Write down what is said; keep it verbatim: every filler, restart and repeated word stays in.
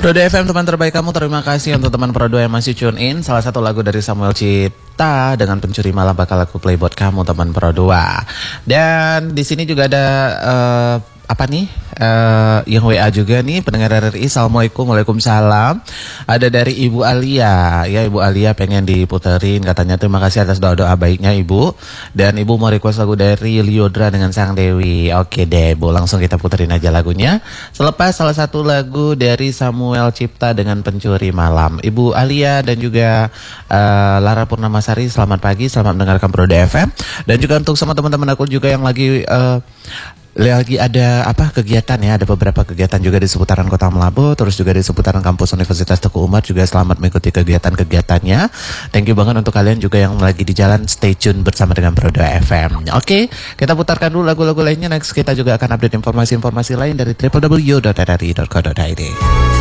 Prodo F M teman terbaik kamu, terima kasih untuk teman Prodo yang masih tune in. Salah satu lagu dari Samuel Cipta dengan Pencuri Malam bakal aku play buat kamu teman Prodo. Dan di sini juga ada uh, apa nih? Uh, yang W A juga nih pendengar R R I. Assalamualaikum, waalaikumsalam. Ada dari Ibu Alia. Ya, Ibu Alia pengen diputerin, katanya terima kasih atas doa-doa baiknya Ibu. Dan Ibu mau request lagu dari Lyodra dengan Sang Dewi. Oke deh Bu, langsung kita puterin aja lagunya. Selepas salah satu lagu dari Samuel Cipta dengan Pencuri Malam. Ibu Alia dan juga uh, Lara Purnamasari, selamat pagi, selamat mendengarkan Prodo F M. Dan juga untuk sama teman-teman aku juga yang lagi uh, lagi ada apa kegiatan ya, ada beberapa kegiatan juga di seputaran Kota Melabu, terus juga di seputaran kampus Universitas Teguh Umar, juga selamat mengikuti kegiatan-kegiatannya. Thank you banget untuk kalian juga yang lagi di jalan, stay tune bersama dengan Prodo F M. Oke, kita putarkan dulu lagu-lagu lainnya, next kita juga akan update informasi-informasi lain dari w w w dot r r i dot co dot i d.